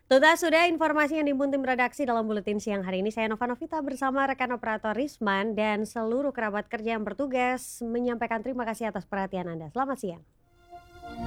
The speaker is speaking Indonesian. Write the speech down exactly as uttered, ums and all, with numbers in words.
Tuntas sudah informasi yang dihimpun tim redaksi dalam buletin siang hari ini. Saya Nova Novita bersama rekan operator Risman dan seluruh kerabat kerja yang bertugas menyampaikan terima kasih atas perhatian Anda. Selamat siang.